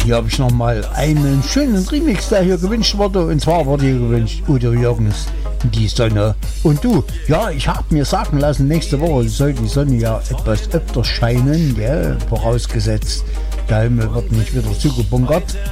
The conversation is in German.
hier habe ich nochmal einen schönen Remix, der hier gewünscht wurde. Und zwar wurde hier gewünscht Udo Jürgens, Die Sonne und du. Ja, ich habe mir sagen lassen, nächste Woche soll die Sonne ja etwas öfter scheinen, ja, vorausgesetzt, der Himmel wird nicht wieder zugebunkert.